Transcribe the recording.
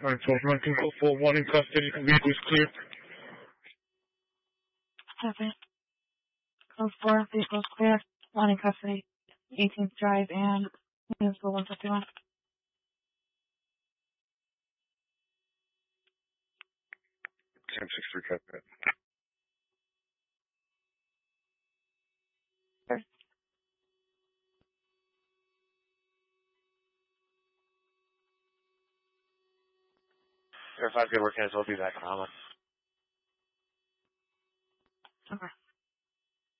I told 1941 in custody. Vehicle's clear. Copy. Code 4, vehicle's clear. 1 in custody. 18th Drive and Municipal 151. 1063 copy. Sure. If I've good working, I'll be back on. Okay.